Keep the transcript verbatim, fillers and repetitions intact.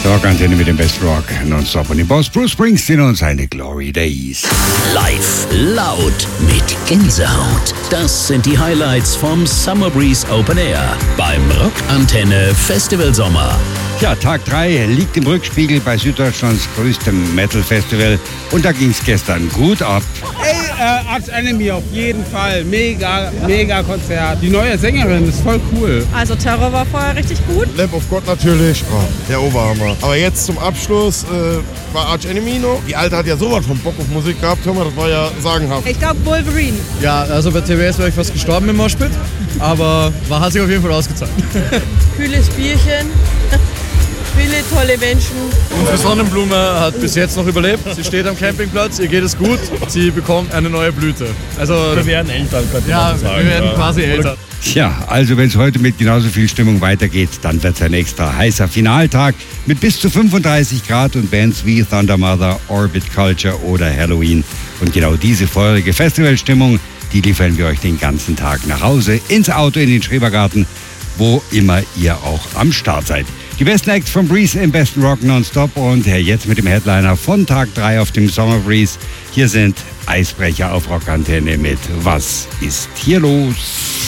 Rockantenne mit dem Best Rock nonstop und dem Boss Bruce Springsteen und seine Glory Days. Live, laut, mit Gänsehaut. Das sind die Highlights vom Summer Breeze Open Air beim Rockantenne Festival Sommer. Ja, Tag drei liegt im Rückspiegel bei Süddeutschlands größtem Metal-Festival und da ging es gestern gut ab. Ey, äh, Arch Enemy auf jeden Fall. Mega, mega Konzert. Die neue Sängerin ist voll cool. Also Terror war vorher richtig gut. Lamb of God natürlich, oh, der Oberhammer. Aber jetzt zum Abschluss äh, war Arch Enemy noch. Die Alte hat ja sowas von Bock auf Musik gehabt. Hör mal, das war ja sagenhaft. Ich glaube Wolverine. Ja, also bei T W S wäre ich fast gestorben im Moshpit, aber war, hat sich auf jeden Fall ausgezahlt. Kühles Bierchen. Viele tolle Menschen. Unsere Sonnenblume hat bis jetzt noch überlebt. Sie steht am Campingplatz, ihr geht es gut. Sie bekommt eine neue Blüte. Also, wir werden Eltern, könnte ja, man sagen. wir werden ja. quasi Eltern. Tja, also wenn es heute mit genauso viel Stimmung weitergeht, dann wird es ein extra heißer Finaltag mit bis zu fünfunddreißig Grad und Bands wie Thunder Mother, Orbit Culture oder Halloween. Und genau diese feurige Festivalstimmung, die liefern wir euch den ganzen Tag nach Hause, ins Auto, in den Schrebergarten, wo immer ihr auch am Start seid. Die besten Acts von Breeze im besten Rock nonstop und jetzt mit dem Headliner von Tag drei auf dem Summer Breeze. Hier sind Eisbrecher auf Rockantenne mit Was ist hier los?